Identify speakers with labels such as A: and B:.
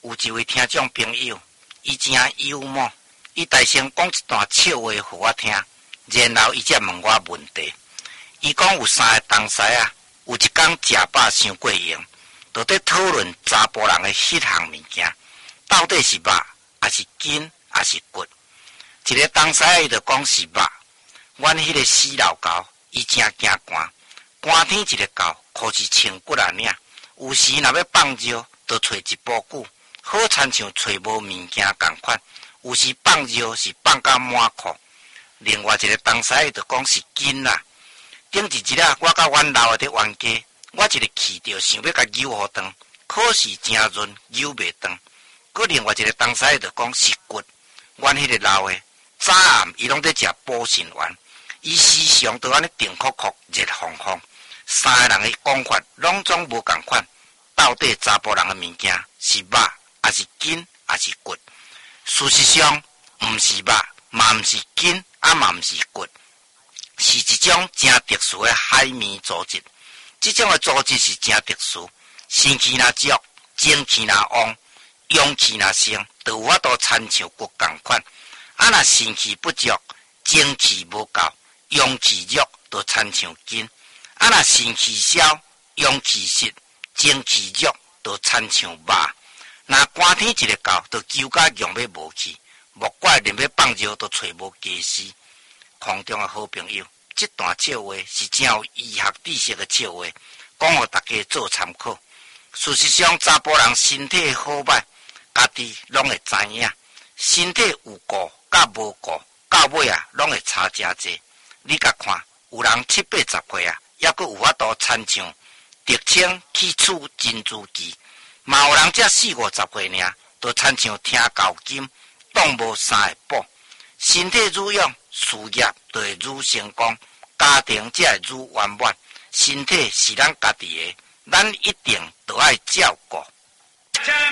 A: 有一位听众朋友，伊真幽默，伊大声讲一段笑话互我听，然后伊才问我问题。伊讲有3个同事啊，有一天食饱伤过用，就在讨论查甫人的迄项物件，到底是肉，还是筋，还是骨？一个同事伊就讲是肉。阮迄个死老狗，伊真惊寒，寒天一个狗，可是穿骨啊领。有时若要放尿，就找一布久，好亲像找无物件共款。有时放尿是放到满裤。另外一个同事伊就讲是筋啦。顶一日啊，我甲阮老的冤家，我一个气着想要甲扭互长，可是真润扭袂长。佮另外一个同事伊就讲是骨。阮迄个老的早暗伊拢在食补肾丸，伊时常都安尼定哭哭、热烘烘。3个人的讲法拢总无共款。到底查甫人的物件是肉，还是筋，还是骨？事实上，毋是肉，嘛毋是筋，嘛毋是骨，是一种真特殊的海绵组织。这种的组织是真特殊，身躯若足，精气若旺，阳气若盛，就有法度亲像骨共款。若身躯不足，精气无够，阳气弱，就亲像筋。若身躯消，阳气失，精气弱，就亲像肉。若寒天一个狗，就揪甲用要无去，莫怪连要放尿都找无家私。空中的好朋友，这段笑话是真有医学知识的笑话，讲互大家做参考。事实上，查甫人身体好歹，家己拢会知影。身体有顾甲无顾，到尾啊，拢会差真济。你甲看，有人70、80岁啊，抑阁有法度亲像竹青去取珍珠机，嘛有人才40、50岁尔，都亲像听高金，当无三个宝。身体愈用，事业就会愈成功，家庭才会愈圆满。身体是咱家己的，咱一定都要照顾。